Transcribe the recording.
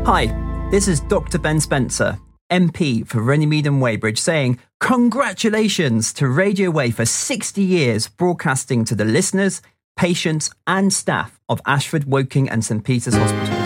Hi, this is Dr. Ben Spencer, MP for Runnymede and Weybridge, saying congratulations to Radio Way for 60 years broadcasting to the listeners, patients and staff of Ashford, Woking and St Peter's Hospital.